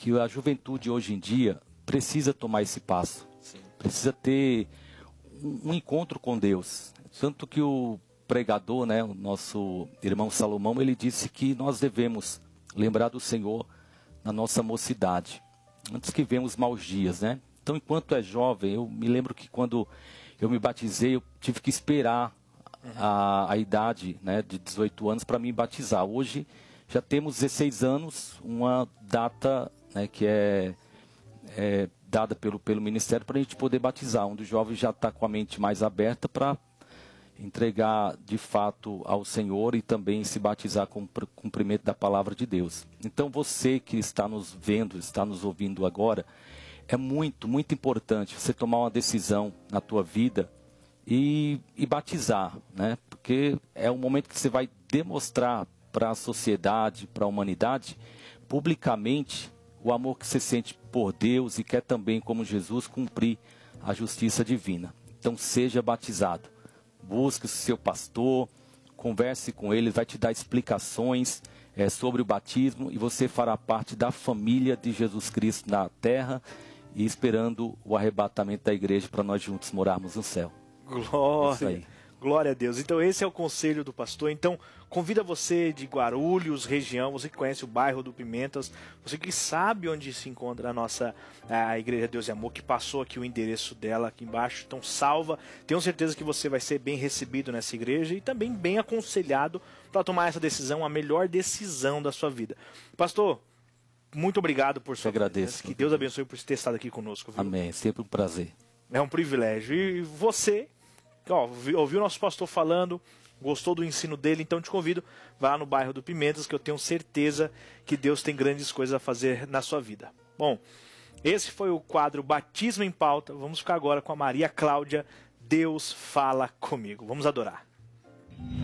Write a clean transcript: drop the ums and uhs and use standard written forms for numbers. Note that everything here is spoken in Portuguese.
que a juventude hoje em dia precisa tomar esse passo. Sim. Precisa ter um encontro com Deus. Tanto que o pregador, né, o nosso irmão Salomão, ele disse que nós devemos lembrar do Senhor na nossa mocidade, antes que venham os maus dias, né? Então, enquanto é jovem, eu me lembro que quando eu me batizei, eu tive que esperar a idade, né, de 18 anos para me batizar. Hoje já temos 16 anos, uma data, né, que é dada pelo Ministério para a gente poder batizar, onde o jovem já está com a mente mais aberta para entregar de fato ao Senhor e também se batizar com o cumprimento da palavra de Deus. Então você que está nos vendo, está nos ouvindo agora, é muito, muito importante você tomar uma decisão na tua vida e batizar, né? Porque é o momento que você vai demonstrar para a sociedade, para a humanidade, publicamente, o amor que você sente por Deus e quer também, como Jesus, cumprir a justiça divina. Então seja batizado. Busque o seu pastor, converse com ele, vai te dar explicações sobre o batismo e você fará parte da família de Jesus Cristo na terra e esperando o arrebatamento da igreja para nós juntos morarmos no céu. Glória, glória a Deus. Então esse é o conselho do pastor. Então convida você de Guarulhos, região, você que conhece o bairro do Pimentas, você que sabe onde se encontra a Igreja Deus e Amor, que passou aqui o endereço dela aqui embaixo. Então salva, tenho certeza que você vai ser bem recebido nessa igreja e também bem aconselhado para tomar essa decisão, a melhor decisão da sua vida. Pastor, muito obrigado por sua agradeço. Que Deus abençoe por ter estado aqui conosco. Viu? Amém, sempre um prazer. É um privilégio. E você, ouviu o nosso pastor falando, gostou do ensino dele, então te convido, vá lá no bairro do Pimentas, que eu tenho certeza que Deus tem grandes coisas a fazer na sua vida. Bom, esse foi o quadro Batismo em Pauta. Vamos ficar agora com a Maria Cláudia, Deus Fala Comigo. Vamos adorar.